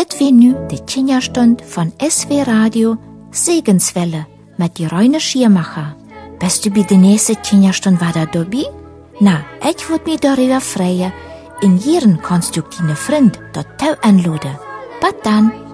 Dit wie nu de Kinderstund von SW Radio Segenswelle mit die Reine Schiermacher. Bist du bei der nächsten Kinderstund wieder dabei? Na, ich würd mich darüber freuen. In jeden kannst du deine Freund dort anladen. Bis dann.